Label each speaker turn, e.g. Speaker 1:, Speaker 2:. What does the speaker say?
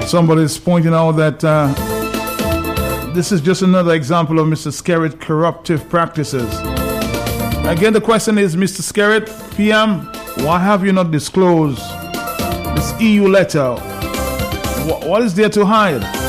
Speaker 1: Somebody's pointing out that this is just another example of Mr. Skerritt's corruptive practices. Again, the question is, Mr. Skerritt, PM, why have you not disclosed this EU letter? What is there to hide?